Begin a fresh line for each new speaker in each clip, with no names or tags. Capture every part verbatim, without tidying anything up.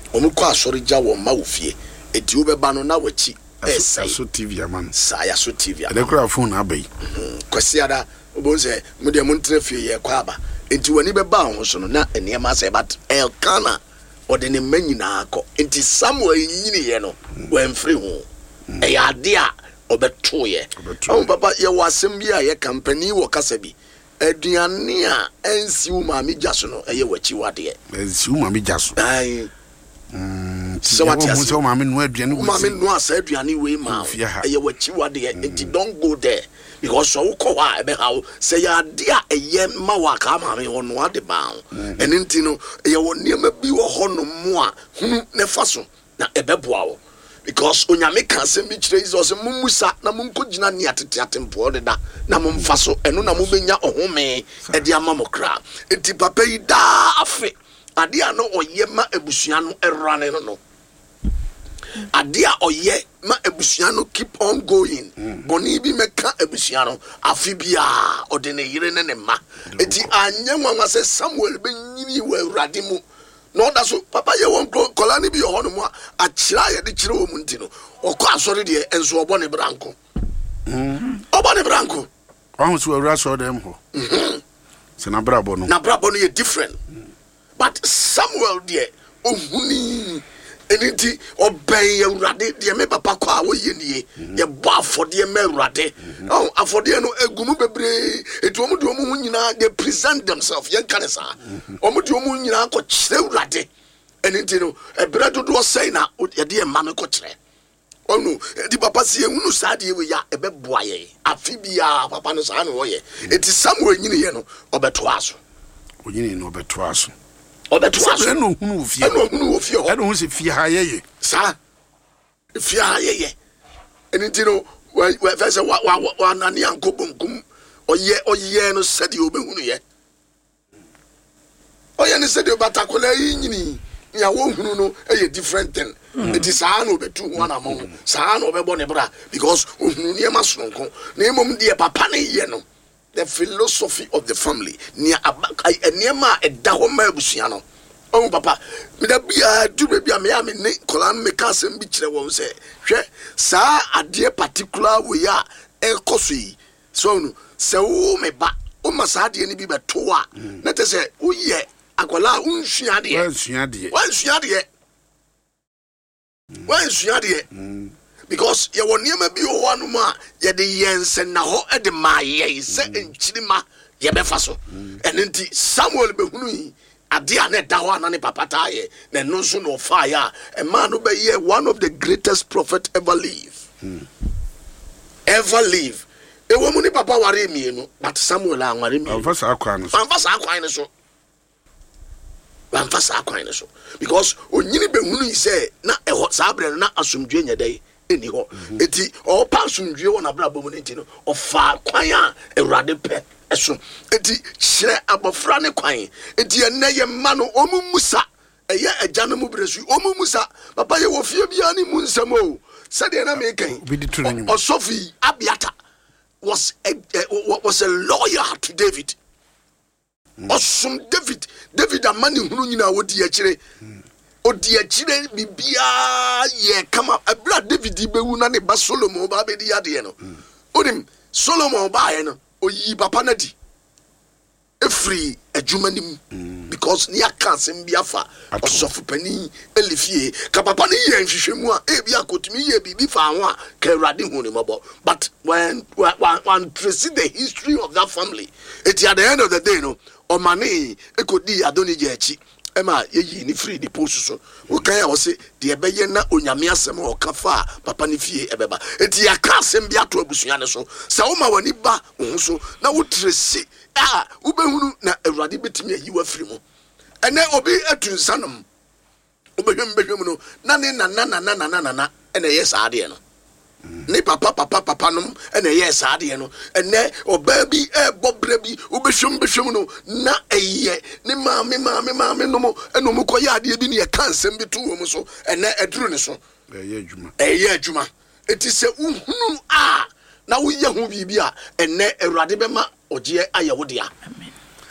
omu kwa asori ja wo ma wo fie eti wo beba no na wachi
esa so T V aman
sa ya so T V
aman de kura phone abai
kwasi ada obo se mo de mo ntre fie ye kwa aba enti wani beba ho so no na enema se but Elkanah ode ne manyina akọ enti Samuel nyini ye no wa mfiri ho e ya de a obeto ye o papa ye wasem bi a ye company wo kasa bi aduane a ensi wo ma me jaso no eye wachi wade
ensi wo ma me jaso
ai
mm so what you say ma me no aduane
wo ma me no asa aduane we ma eye wachi wade enti don't go there because so ko wa e be how say ya de a eye ma wa ka ma me ho no ade ba en enti no eye wo niam bi wo ho no mo a hunu ne fa so na e be boa wo because onyame kan se mi kire Jesus mumusa na munkogina ne atete atempo de da na mumfa so eno na mubenya ohome e de amamokra enti papa yi da afe ade a no oye ma abusua no erane no no ade a oye ma abusua no keep on going boni bi meka abusua no afi bia ode ne yire ne ne ma enti anya nwanwa se Samuel be nyini wa urade mu no da so papa ye won kola ni bi ho no mu a kira ye de kira wo mu ntino okọ asori de enso obo ne branko mhm obo ne branko
won so awura so dem ho mhm se na brabo no
na brabo no ye different but Samuel de ohuni eniti obey ye urade de me papa ko a wo ye nie ye bo afode me urade oh afode no egumu bebre etu omu de omu hu nyina they present themselves yen kanesa omu de omu nyina ko kire urade eniti no ebre dodo sei na ye de ma me ko kire onu di papa sie hunu saade we ya ebeboa ye afi bia papa no sa na wo ye eti Samuel nyine ye no obeto aso
onyine no obeto aso
obeto aso
no hunu ofie
no hunu ofie ho
no hu se fie ha ye
sa fie ha ye eniti no we first wa wa nani ankobonkum oye oye no sade obehunu ye oye ne sade obatakola yi nyini ya wo hunu no e different thing it is sa no betu ho na mo sa no obebo ne bra because ohunu ne ma sonko na emom de papa ne ye no the philosophy of the family ni abakai enema eda ho ma abusua no oh papa me da bia du bia me ya me ne kola me ka sem bi kire won se hwe sa ade particular we ya e koso yi so no se wo me ba o ma sa ade ni bi beto a na te se wo ye akola unsua de
unsua de
unsua de unsua de because ye won niam bi o wanu ma ye de yense na ho e de ma ye se enchirima ye be fa so enenti Samuel be hunu yi ade a na da ho anane papa ta ye na no so no fa ya e man no be ye one of the greatest prophet ever live mm. ever live e wo mu ni papa ware mienu but Samuel an ware mienu
fa sa akwan no so
fa sa akwan no so fa sa akwan no so because onyini be hunu yi se na e ho sa abre na asomdwe nya dai eni ho eti o pasundwe wona bra bomu enti no o fa kwan a ewrade pe eso eti hire abofra ne kwan eti enne ye ma no omu musa eye agya no mu bresu omu musa papa ye wo fie bia ni mu nsam o sade na me kan o Sophie Abiata was a, uh, was a lawyer to David osum David David amani hunu nyina wodi akire odi akire bibia ye kama abra David bewu na ne ba Solomon ba be di ade no onim Solomon ba ye no oyi papa na di efri adwumanim because ni aka asem bia fa osofu pani elifie ka papa ne ye nhwehwemu a e bia kotumi ye bibi fa ho a ka Awurade hu ne mobo but when one trace the history of that family it at the end of the day no o mane ekodi Adonija echi ema yeyi ni free the post so o kan ya wo se de ebeye na onyame asem o ka fa papa ne fie ebeba eti ya ka asem bia to abusua ne so se wo ma wani ba wo so na wo trace ah ubehunu na Awurade betimi ayi wa firi mu ene obi atunsanom obehwem behwem no na ne na na na na na na ene yes ade no ni papa papa papa nom ene yes ade no ene oba bi e bobra bi obehwem behwem no na eye ni maame maame maame no mo eno mo koya ade bi ne ye kansem bi to wo mu so ene eduru ne so
eye adwuma
eye adwuma eti se uhunu a na wo ye ho bibia ene Awurade bema oje aye wo dia amen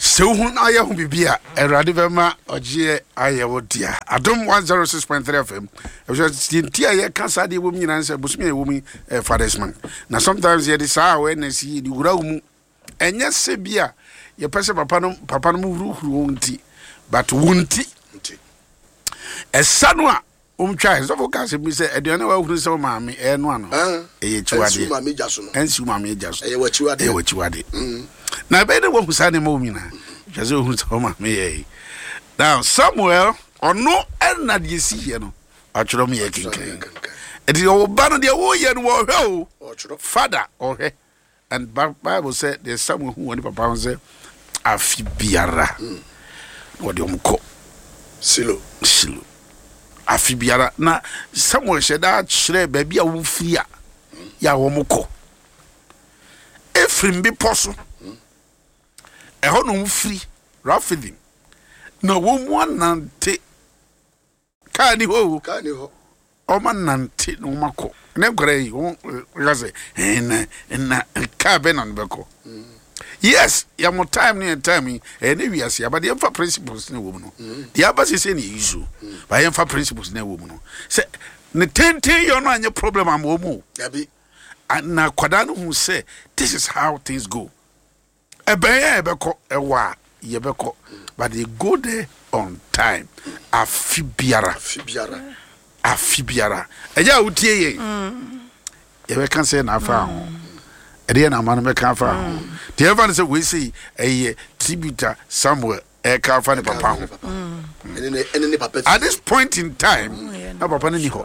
So who I am be a Radivema or G I O dear. I don't one zero six point three F M. I was just tea can't say the woman answer Busmi woman father's man. Now sometimes you decide when they see the room and yes, Sebia, your person papa papa move won't but won't a sanwa um child of Ocas me say I don't know who so mammy and one eh chwadi mammy just and su mammy just eh what you are there what you are now better one who sign a moment just who told me now Samuel or no and not you see you know I told me a king it is all banner the old yen war father okay and Bible said there's someone who want to pounds afibiara what do you call silo silo afibiara na Samuel said that shre baby a wo free a ya wo moko Ephraim be poso e ho no free Raphaelim no wo mo nante ka ni ho ka ni ho o man nante no mako ne grey wo gaze en en ka be nan beko yes ya mo time ni time e ne wiase but the principles ne wo no the abase say ni issue but the principles ne wo no say ne tenten yo no anya problem am wo mu yabi na kwada no hu say this is how things go ebeye ebeko ewa yebeko but they go there on time afibiara afibiara afibiara eja utie ye yebe kan say na fa ho ede na man me kan fa ho the ever say we see a tributor Samuel e kan fa ne papa ho at this point in time na papa ni ho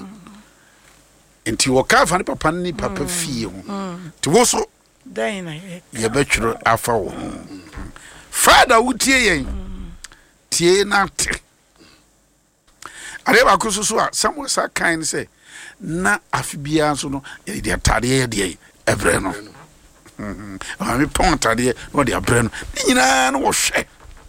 enti wo kan fa ne papa ni papa fie ho ti wo so dan na ye betwro afa wo father utie yen tie na te are ba kususu a Samuel sa kan say na afibia so no ye de atade ye de ebre no mhm ah me pon atade no de ebre no nyina no wo hwe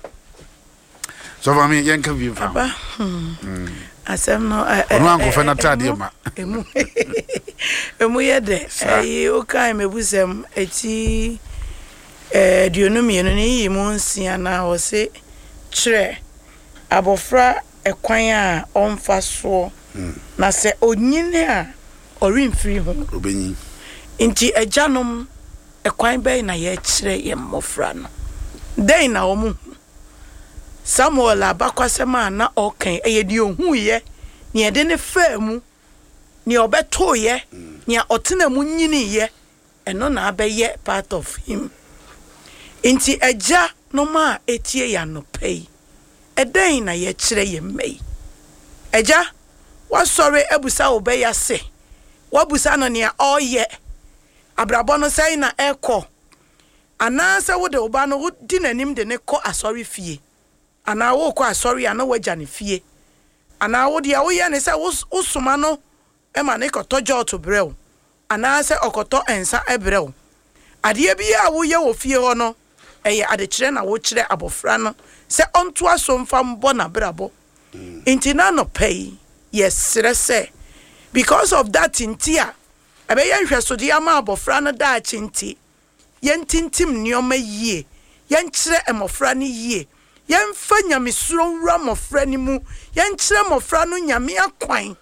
so for me yen ka bi fa
mhm asem no eh
no anko fa na atade ma
emu emu ye de eh o kan mebusem eti eh dionomi no ni mu nsia na wo se kire abofra ekwan a onfa so na se onyine a orimfiri ho
obenyi
inti ejanom ekwan be na ye kire ye mmofra no den na omu Samuel abakwasema na okan eyedi ohun ye ne ede ne famu ne obeto ye ne otena mu nyini ye eno na abeye part of him inti eja no ma etie ya no pay eden na ye kire ye mei eja wa sorry ebusa obeya se wa busa no ne oye abrabo no sai na eko anansa wo de oba no wo di nanim de ne ko asori fie ana wo ko asori ana waja ne fie ana wo dia wo ye ne se wo soma no e ma ne ko tojo to brew ana se okoto ensa e brew ade bia wo ye wo fie ho no eye ade kire na wo kire abofra no se onto asomfa mbo na brabo intina no pay yes se because of that intia abe ye hweso de ama abofra no da chinti yentintim nioma yie yenkire emofra no yie yemfa nyamesuro wura mofra ni mu yenkire mofra no nyame akwan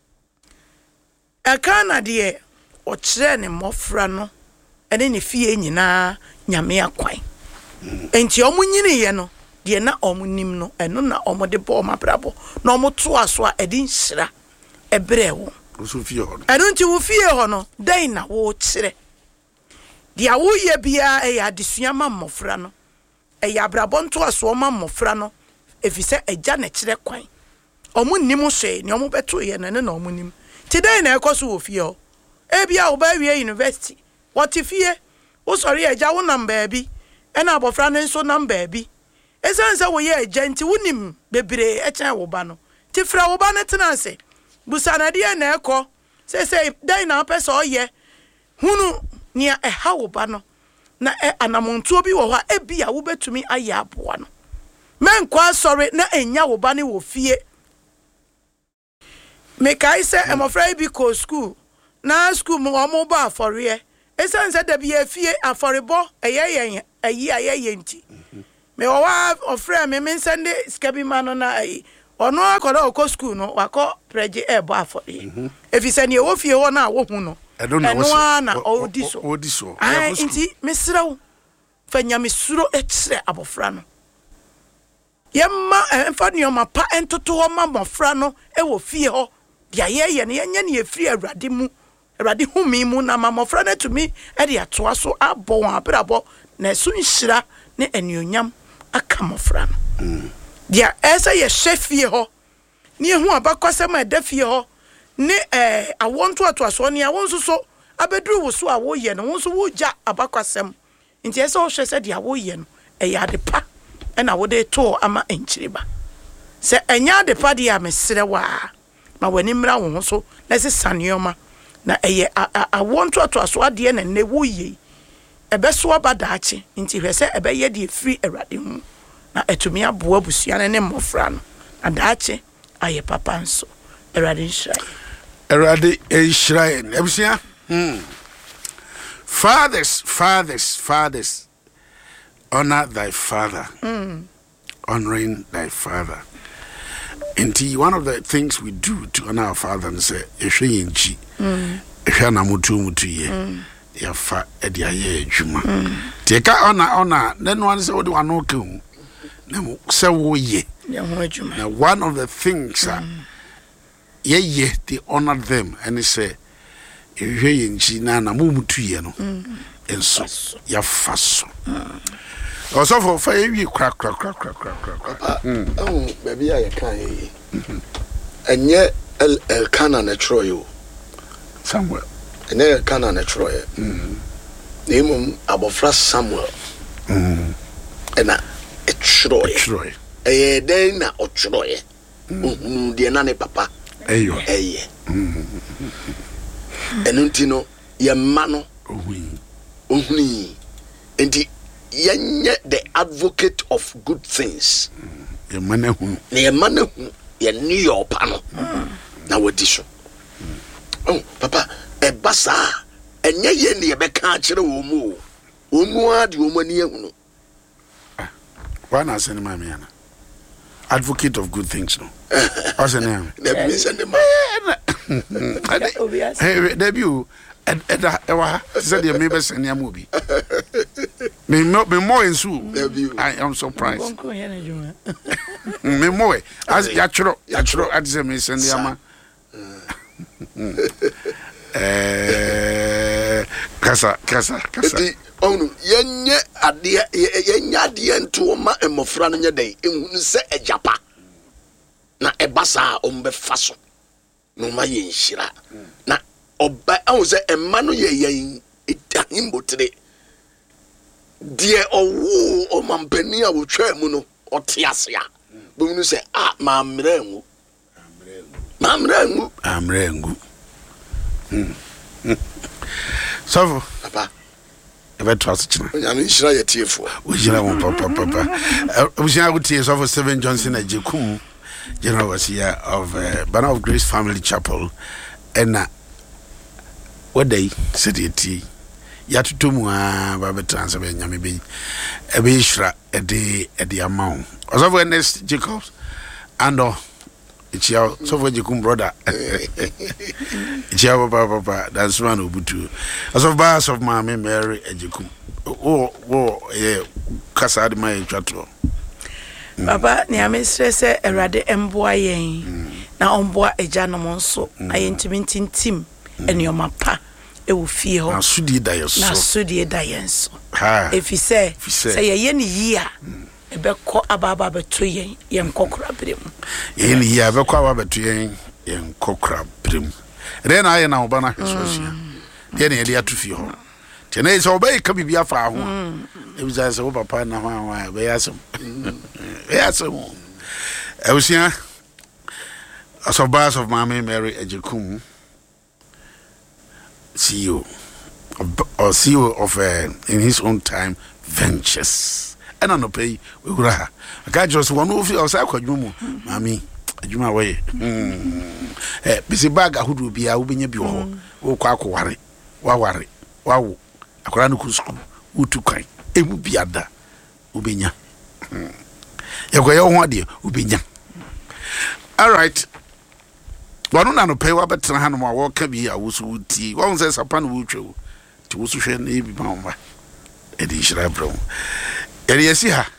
ekana de o kire ne mofra no ene ne fie nyina nyame akwan enti omunyini ye no de na omunim no eno na omode bo mabrabo na omoto aso a edi nhira ebrewo
so fie ho no
eno nti wo fie ho no den na wo kire dia wo ye bia e ya desua ma mmofra no e ya brabo nto aso ma mmofra no efise eja na kire kwan omunim hwe ne omobeto ye na ne na omunim ti den na ekoso wo fie ho e bia wo ba wie university what fie wo sorry eja wo number bi e na abofra ne nso number bi esanse wo ye eja nti wonim bebre e kyan wo ba no ti fra wo ba ne tenanse busana de na eko se se den na pese oye hunu nia e ha wo ba no na e anamontuo bi wo ha e bia wo betumi aye aboa no men kwa sorry na enya wo ba ne wo fie me kai se emofra bi ko school na school mo mo ba afore esanse da bi afie aforebo eye yen ayi aye nti me wa ofre me me sende skabi ma no na ai ono akoda okọ school no wakọ preje ebo afode efise ne wo fie ho na wo hu no eno na odi so
odi so
ai nti mesrew fanya mesuro etre abofra no yemma emfa nioma pa entoto ho ma mofra no e wo fie ho dia ye ye ne yenye ne efiri awrade mu awrade humi mu na ma mofra na tumi e de atoa so abọ won abrabọ na so nhira ne enuonyam aka mofra no dia esa ye hwefie ho ne ehu abakwasem e da fie ho ne eh awonto atoaso ne awonso so abeduru wo so a wo ye no wonso wo gya abakwasem nti esa wo hwe se dia wo ye no e ya de pa e na wo de to ama enchiriba se enya de pa dia mesere wa ma wani mra wo so na se saneoma na eye awonto atoaso ade na ne wo ye ebeso abadaache nti hwe se ebe ye de free awrade hu na etumi aboa busua ne mmofra no adaache aye papa nso awrade nhira
awrade nhira ebusua hmm fathers fathers fathers honor thy father mm. honoring thy father. And one of the things we do to honor our father and say ehwe yinchi ehwe na mutu mutu ye ya fa edi aye adwuma te ka honor honor then one say odi wano ke hu na mo se wo ye
ya ho adwuma.
Now one of the things uh, ye ye they honor them and they say ehwe yinchi na na mutu ye no enso ya faso also for for you crack crack crack crack crack crack
oh baby I can hear enye el el kana na troyo
Samuel
enye el kana na troyo mm name abofra Samuel mm ena e troyo
troyo
eh den na o troyo mhm de na ne papa
eyo
eye enu ntino ye ma no
ohuni
ohuni enti yenye the advocate of good things
ye manahu
ne manahu ye ni your pano na wadi so oh papa e basa enye ye ne ye beka akire wo mu wo mu ade wo mani ehunu
wa na sene ma me ana advocate of good things no what's the name
na be send ma
hey debut eda ewa said you maybe send am obi me me more ensu I am surprised me more as ya chro ya chro at say me send am eh kasa kasa kasa
di onu yenye ade yenye ade nto ma emofra no nye den ehunu se ejapa na ebasa ombe faso no ma ye nhira na oba awu se emma no ye yen etahimbotre die owu o mampani a wo twa mu no otiase a bonu se ah ma mrengu ma mrengu
amrengu hmm so
papa
ebe trust china
nya no nhira ye tiefo
o jira won papa papa o jira go tie so for Stephen Johnson Ajekum General Overseer of uh, Banner of Grace Family Chapel and uh, what day city ti ya tutumu a ba betrans be nyame be e be hira e de e de amount also for Ernest Jacobs and uh, it's your so for Jekum brother it's your papa papa that's one obutu also bars of Mama Mary Ejekum oh oh yeah kasa de my twato
Baba ni amesrese erade emboa yen na omboa ejanom nso ayentimi ntintim enioma pa e wo fie ho
na sudie da yeso
na sudie da yenso
ha
efise se ye ne yia ebekọ ababa beto yen yen kokora brem
yen yia ebekọ ababa beto yen yen kokora brem re na aye na oba na hwesosia de ne de atu fie ho tena is obey ka bibia fa ho e bi say so papa na ho ho be yasem be yasem e usia as of bars of Mama Mary Ejekum C E O or C E O of uh, in his own time ventures and on pay we go ha I just one of you say kwadwumu mami adwuma we eh bisi bag ahudu bia wo benya bi ho wo kwa akware wa ware wa wo akwara no ku school utu kwan emu biada wo benya yɛkɔyɛ wo ho adeɛ wobɛnya. Alright, wano na no pɛ wabɛtena ha no ma wɔka bi a wo so wotie wɔn sɛ sapa no wotwa wo nti wo so hwɛ na ebi ma wo ma ɛde hyira brɛ wo ɛde yɛsi ha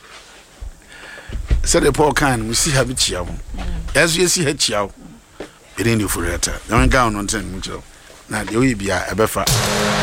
sɛde Paul kan no si ha bi kyia wo ɛso yɛsi ha kyia wo ɛde ne furata na wɔn ga no ntɛn mu kyerɛ na deɛ woyɛ bia ɛbɛfa